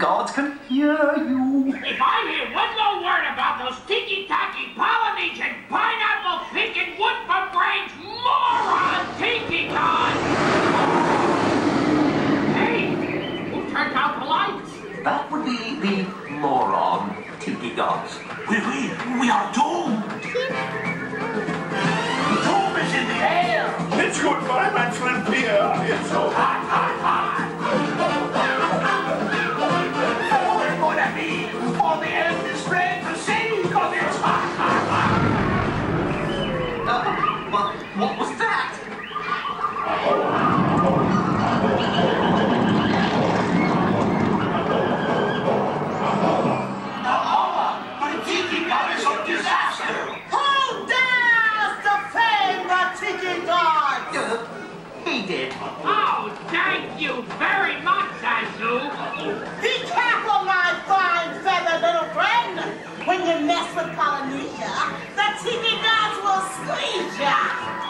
gods can hear you. If I hear one more word about those tiki-taki Polynesian pineapple-picking wood-for-brains moron tiki gods! Hey, who turned out the lights? That would be the moron tiki gods. We are doomed. Doom is in the air. It's goodbye, my friend Pierre. It's so hot, hot, hot. We're gonna be on the end is red to see because it's hot, hot, hot. What was that? The tiki god is a disaster. Who dares defend the tiki gods? He did. Oh, thank you very much, Zazu. Be careful, my fine feathered little friend. When you mess with Polynesia, the tiki gods will squeeze ya.